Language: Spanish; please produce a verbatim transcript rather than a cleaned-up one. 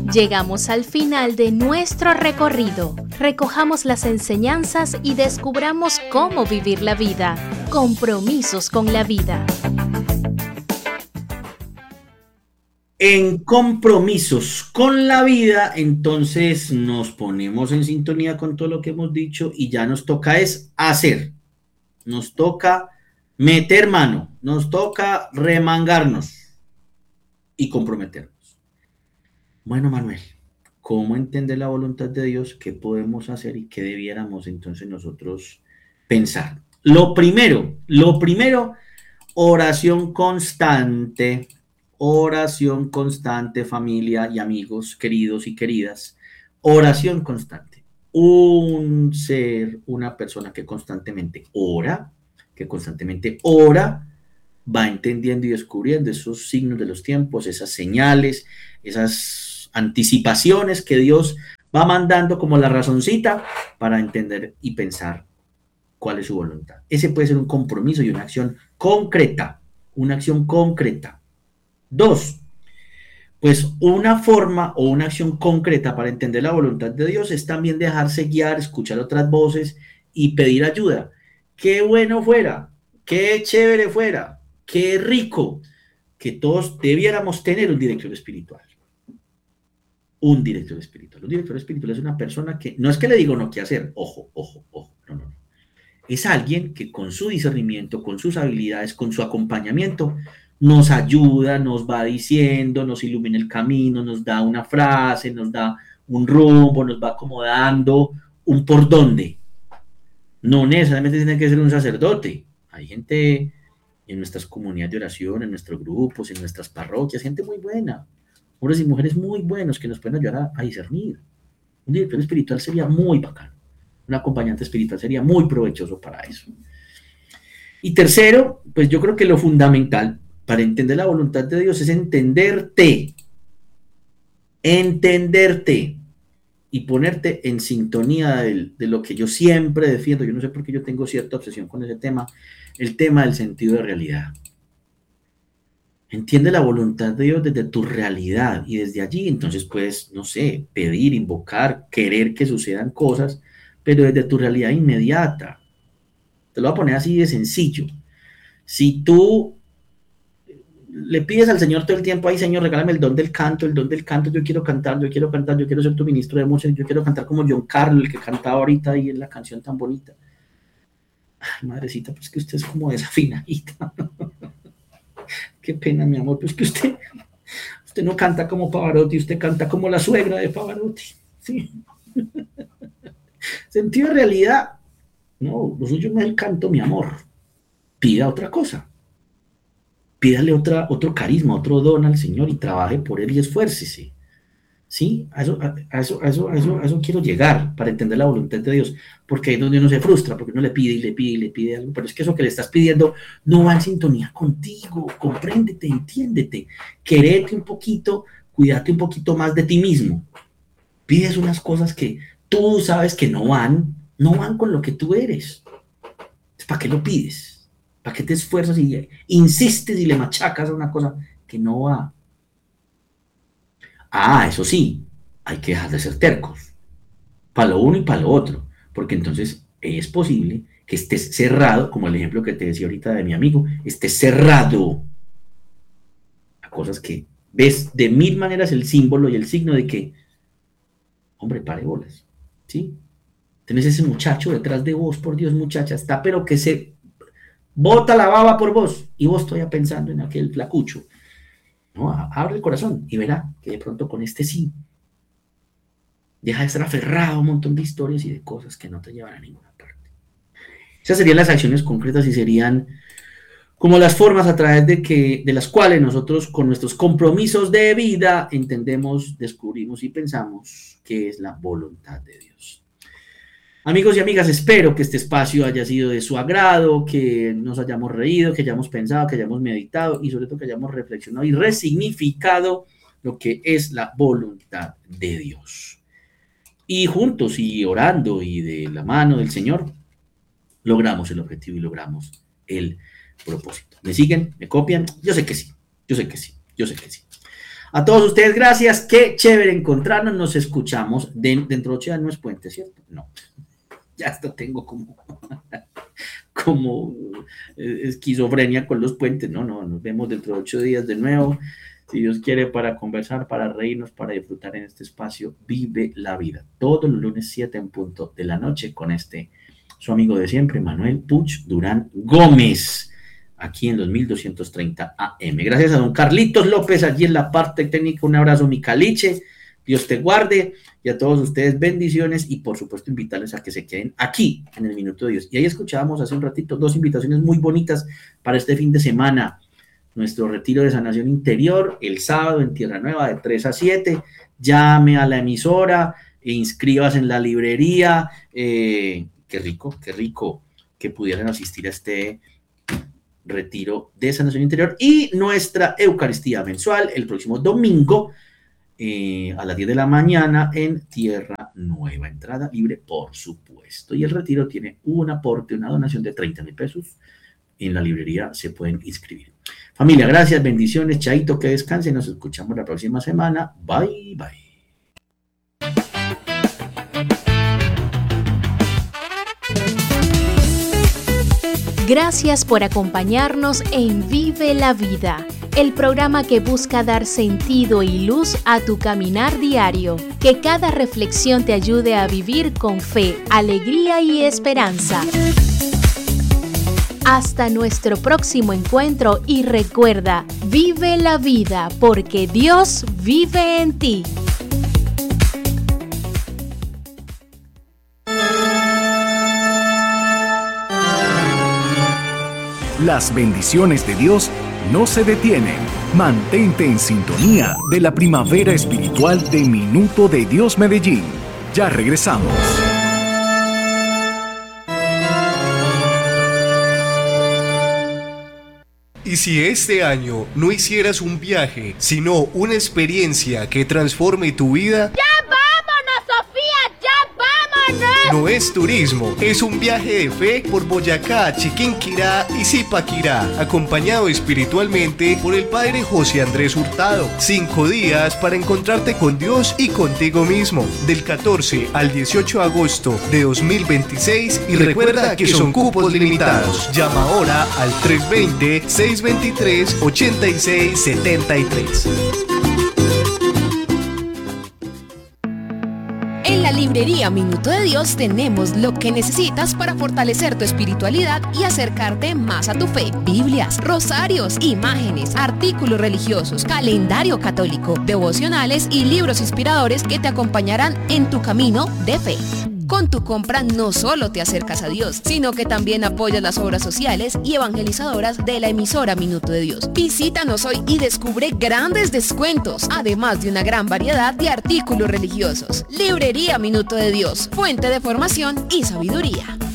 Llegamos al final de nuestro recorrido. Recojamos las enseñanzas y descubramos cómo vivir la vida. Compromisos con la vida. En compromisos con la vida, entonces nos ponemos en sintonía con todo lo que hemos dicho y ya nos toca es hacer. Nos toca meter mano, nos toca remangarnos y comprometernos. Bueno, Manuel, ¿cómo entender la voluntad de Dios? ¿Qué podemos hacer y qué debiéramos entonces nosotros pensar? Lo primero, lo primero, oración constante, oración constante, familia y amigos, queridos y queridas, oración constante. Un ser, una persona que constantemente ora, que constantemente ora, va entendiendo y descubriendo esos signos de los tiempos, esas señales, esas anticipaciones que Dios va mandando como la razoncita para entender y pensar cuál es su voluntad. Ese puede ser un compromiso y una acción concreta, una acción concreta. Dos, pues una forma o una acción concreta para entender la voluntad de Dios es también dejarse guiar, escuchar otras voces y pedir ayuda. Qué bueno fuera, qué chévere fuera, qué rico que todos debiéramos tener un director espiritual. Un director espiritual. Un director espiritual es una persona que, no es que le digo no qué hacer, ojo, ojo, ojo, no, no, no. Es alguien que con su discernimiento, con sus habilidades, con su acompañamiento, nos ayuda, nos va diciendo, nos ilumina el camino, nos da una frase, nos da un rumbo, nos va acomodando un por dónde. No necesariamente tiene que ser un sacerdote. Hay gente en nuestras comunidades de oración, en nuestros grupos, en nuestras parroquias, gente muy buena, hombres y mujeres muy buenos que nos pueden ayudar a, a discernir. Un director espiritual sería muy bacano. Un acompañante espiritual sería muy provechoso para eso. Y tercero, pues yo creo que lo fundamental para entender la voluntad de Dios es entenderte. Entenderte. Y ponerte en sintonía de, de lo que yo siempre defiendo. Yo no sé por qué yo tengo cierta obsesión con ese tema. El tema del sentido de realidad. Entiende la voluntad de Dios desde tu realidad. Y desde allí entonces puedes, no sé, pedir, invocar, querer que sucedan cosas, pero desde tu realidad inmediata. Te lo voy a poner así de sencillo. Si tú le pides al Señor todo el tiempo, ay Señor, regálame el don del canto, el don del canto, yo quiero cantar, yo quiero cantar, yo quiero ser tu ministro de música, yo quiero cantar como John Carlos, el que cantaba ahorita ahí en la canción tan bonita. Ay, madrecita, pues que usted es como desafinadita. Qué pena, mi amor, pues que usted, usted no canta como Pavarotti, usted canta como la suegra de Pavarotti. ¿Sí? Sentido de realidad. No, lo suyo no es el canto, mi amor. Pida otra cosa. Pídale otra, otro carisma, otro don al Señor y trabaje por él y esfuércese. ¿Sí? A eso, a, a, eso, a, eso, a, eso, a eso quiero llegar para entender la voluntad de Dios. Porque ahí es donde uno se frustra, porque uno le pide y le pide y le pide algo. Pero es que eso que le estás pidiendo no va en sintonía contigo. Compréndete, entiéndete. Querete un poquito, cuídate un poquito más de ti mismo. Pides unas cosas que tú sabes que no van, no van con lo que tú eres. ¿Para qué lo pides? ¿Para qué te esfuerzas y insistes y le machacas a una cosa que no va? Ah, eso sí, hay que dejar de ser tercos. Para lo uno y para lo otro. Porque entonces es posible que estés cerrado, como el ejemplo que te decía ahorita de mi amigo, estés cerrado a cosas que ves de mil maneras el símbolo y el signo de que, hombre, pare bolas. ¿Sí? Tenés ese muchacho detrás de vos, por Dios, muchacha, está, pero que se bota la baba por vos, y vos todavía pensando en aquel flacucho. No, abre el corazón y verá que de pronto con este sí, deja de estar aferrado a un montón de historias y de cosas que no te llevan a ninguna parte. Esas serían las acciones concretas y serían como las formas a través de, que, de las cuales nosotros con nuestros compromisos de vida entendemos, descubrimos y pensamos que es la voluntad de Dios. Amigos y amigas, espero que este espacio haya sido de su agrado, que nos hayamos reído, que hayamos pensado, que hayamos meditado y sobre todo que hayamos reflexionado y resignificado lo que es la voluntad de Dios. Y juntos y orando y de la mano del Señor, logramos el objetivo y logramos el propósito. ¿Me siguen? ¿Me copian? Yo sé que sí, yo sé que sí, yo sé que sí. A todos ustedes, gracias. Qué chévere encontrarnos. Nos escuchamos de, dentro de ocho días. No es puente, ¿cierto? No. Ya hasta tengo como, como esquizofrenia con los puentes. No, no, nos vemos dentro de ocho días de nuevo. Si Dios quiere, para conversar, para reírnos, para disfrutar en este espacio. Vive la vida. Todos los lunes siete en punto de la noche con este, su amigo de siempre, Manuel Puch Durán Gómez, aquí en los mil doscientos treinta A M. Gracias a don Carlitos López, allí en la parte técnica. Un abrazo, mi caliche. Dios te guarde. Y a todos ustedes, bendiciones. Y por supuesto, invitarles a que se queden aquí en el Minuto de Dios. Y ahí escuchábamos hace un ratito dos invitaciones muy bonitas para este fin de semana. Nuestro retiro de sanación interior, el sábado en Tierra Nueva, de tres a siete. Llame a la emisora, e inscríbase en la librería. Eh, qué rico, qué rico que pudieran asistir a este retiro de sanación interior. Y nuestra Eucaristía mensual el próximo domingo eh, a las diez de la mañana en Tierra Nueva. Entrada libre, por supuesto. Y el retiro tiene un aporte, una donación de treinta mil pesos. En la librería se pueden inscribir. Familia, gracias, bendiciones, chaito, que descansen. Nos escuchamos la próxima semana. Bye, bye. Gracias por acompañarnos en Vive la Vida, el programa que busca dar sentido y luz a tu caminar diario. Que cada reflexión te ayude a vivir con fe, alegría y esperanza. Hasta nuestro próximo encuentro y recuerda, vive la vida porque Dios vive en ti. Las bendiciones de Dios no se detienen. Mantente en sintonía de la primavera espiritual de Minuto de Dios Medellín. Ya regresamos. Y si este año no hicieras un viaje, sino una experiencia que transforme tu vida... ¡Ya vámonos, Sofía! ¡Ya vámonos! No es turismo, es un viaje de fe por Boyacá, Chiquinquirá y Zipaquirá, acompañado espiritualmente por el Padre José Andrés Hurtado. Cinco días para encontrarte con Dios y contigo mismo, del catorce al dieciocho de agosto de dos mil veintiséis. Y recuerda que son cupos limitados. Llama ahora al tres dos cero, seis dos tres, ocho seis siete tres. En la librería Minuto de Dios tenemos lo que necesitas para fortalecer tu espiritualidad y acercarte más a tu fe. Biblias, rosarios, imágenes, artículos religiosos, calendario católico, devocionales y libros inspiradores que te acompañarán en tu camino de fe. Con tu compra no solo te acercas a Dios, sino que también apoyas las obras sociales y evangelizadoras de la emisora Minuto de Dios. Visítanos hoy y descubre grandes descuentos, además de una gran variedad de artículos religiosos. Librería Minuto de Dios, fuente de formación y sabiduría.